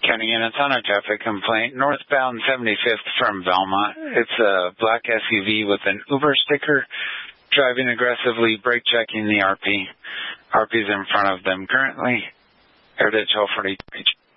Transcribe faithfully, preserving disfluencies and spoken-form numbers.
County units on a traffic complaint. Northbound seventy-fifth from Velma. It's a black S U V with an Uber sticker driving aggressively, brake checking the R P. R P's in front of them currently. Heritage twelve forty.